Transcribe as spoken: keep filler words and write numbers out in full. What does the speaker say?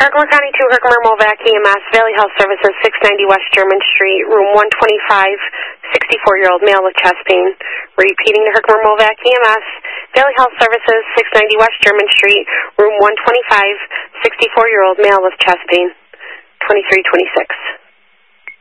Herkimer County two, Herkimer Movac E M S, Valley Health Services, six ninety West German Street, room one twenty-five, sixty-four-year-old male with chest pain. Repeating the Herkimer Movac E M S, Valley Health Services, six ninety West German Street, room one twenty-five, sixty-four-year-old male with chest pain. twenty-three twenty-six.